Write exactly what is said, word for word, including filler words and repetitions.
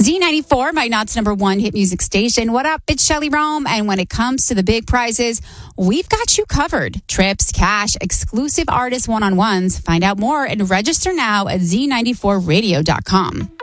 Z ninety-four, my Knott's number one hit music station. What up? It's Shelly Rome. And when it comes to the big prizes, we've got you covered. Trips, cash, exclusive artist one-on-ones. Find out more and register now at z ninety-four radio dot com.